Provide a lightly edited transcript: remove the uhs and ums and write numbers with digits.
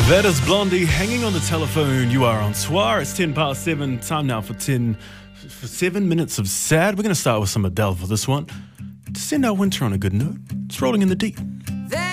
That is Blondie hanging on the telephone. You are on Soir. It's 7:10. Time now for 7 minutes of sad. We're going to start with some Adele for this one. To send our winter on a good note, it's rolling in the deep.